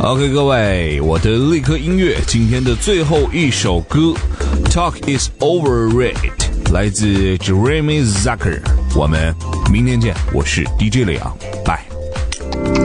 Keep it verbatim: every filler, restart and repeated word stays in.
OK， 各位，我的立刻音乐今天的最后一首歌 Talk is Overrated 来自 Jeremy Zucker， 我们明天见，我是 D J 李昂，拜。